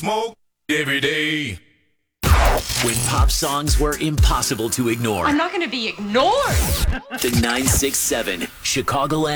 smoke every day. When pop songs were impossible to ignore. I'm not going to be ignored. The 967 Chicagoland